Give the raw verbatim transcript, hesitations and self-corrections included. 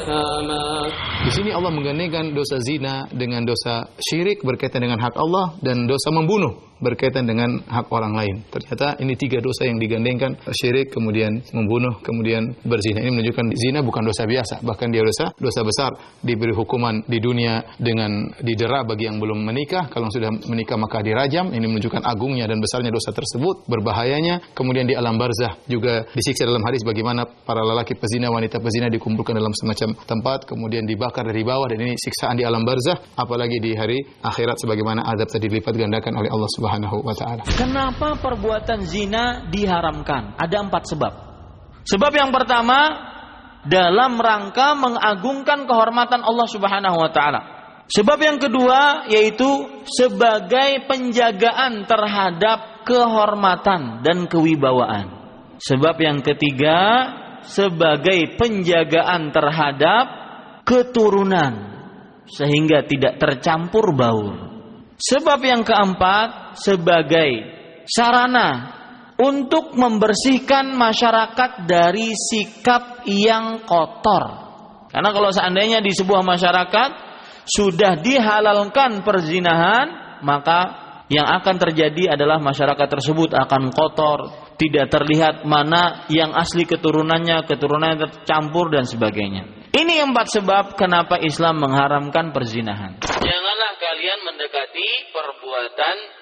أثاما. Di sini Allah menggandengkan dosa zina dengan dosa syirik berkaitan dengan hak Allah dan dosa membunuh berkaitan dengan hak orang lain. Ternyata ini tiga dosa yang digandengkan, syirik, kemudian membunuh, kemudian berzina. Ini menunjukkan zina bukan dosa biasa, bahkan dia dosa dosa besar, diberi hukuman di dunia dengan didera bagi yang belum menikah, kalau sudah menikah maka dirajam. Ini menunjukkan agungnya dan besarnya dosa tersebut, berbahayanya. Kemudian di alam barzah juga disiksa dalam hadis bagaimana para lelaki pezina, wanita pezina dikumpulkan dalam semacam tempat, kemudian dibakar dari bawah, dan ini siksaan di alam barzah, apalagi di hari akhirat sebagaimana azab tadi dilipat gandakan oleh Allah Subhanahu wa taala. Kenapa perbuatan zina diharamkan? Ada empat sebab. Sebab yang pertama, dalam rangka mengagungkan kehormatan Allah Subhanahu wa taala. Sebab yang kedua yaitu sebagai penjagaan terhadap kehormatan dan kewibawaan. Sebab yang ketiga sebagai penjagaan terhadap keturunan sehingga tidak tercampur baur. Sebab yang keempat sebagai sarana untuk membersihkan masyarakat dari sikap yang kotor. Karena kalau seandainya di sebuah masyarakat sudah dihalalkan perzinahan, maka yang akan terjadi adalah masyarakat tersebut akan kotor, tidak terlihat mana yang asli keturunannya, keturunannya tercampur dan sebagainya. Ini empat sebab kenapa Islam mengharamkan perzinahan. Janganlah kalian mendekati perbuatan